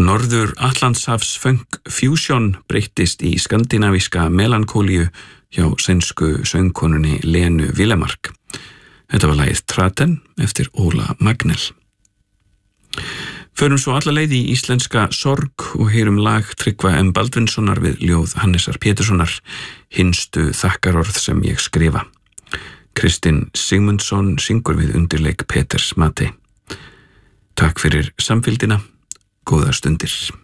Norður Atlantshafs funk fusion breyttist í skandinavíska melankólíu hjá sænsku söngkonunni Lenu Villemark. Þetta var lagið Traten eftir Óla Magnell. Förum svo alla leið í íslenska sorg og heyrum lag Tryggva M. Baldvinssonar við ljóð Hannesar Péturssonar, hinstu þakkarorð sem ég skrifa. Kristinn Sigmundsson syngur við undirleik Peters Mate. Takk fyrir samfylgdina, góðar stundir.